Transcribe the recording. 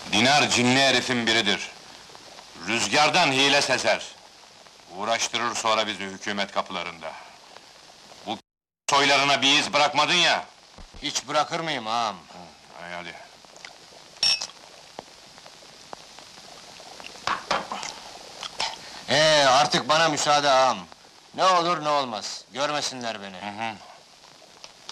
Dinar cinli herifin biridir. Rüzgardan hile sezer. Uğraştırır sonra bizi hükümet kapılarında. Bu soylarına bir iz bırakmadın ya. Hiç bırakır mıyım ağam? Hay hadi. Artık bana müsaade ağam. Ne olur ne olmaz, görmesinler beni. Hı hı.